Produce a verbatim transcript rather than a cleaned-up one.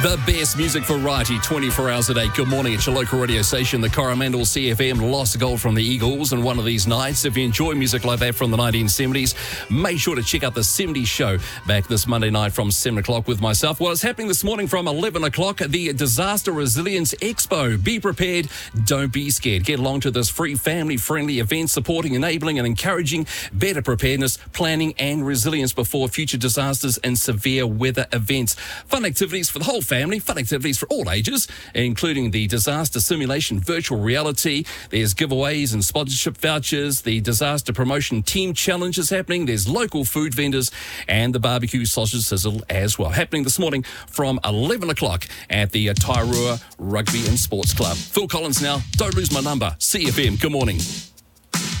The best music variety twenty-four hours a day. Good morning at your local radio station, the Coromandel C F M. Lost gold from the Eagles and one of these nights. If you enjoy music like that from the nineteen seventies, make sure to check out the seventies show back this Monday night from seven o'clock with myself. Well, it's happening this morning from eleven o'clock, the Disaster Resilience Expo. Be prepared, don't be scared. Get along to this free family-friendly event supporting, enabling and encouraging better preparedness, planning and resilience before future disasters and severe weather events. Fun activities for the whole family, fun activities for all ages, including the disaster simulation virtual reality. There's giveaways and sponsorship vouchers. The disaster promotion team challenge is happening. There's local food vendors and the barbecue sausage sizzle as well. Happening this morning from eleven o'clock at the Tairua Rugby and Sports Club. Phil Collins now. Don't lose my number. C F M. Good morning.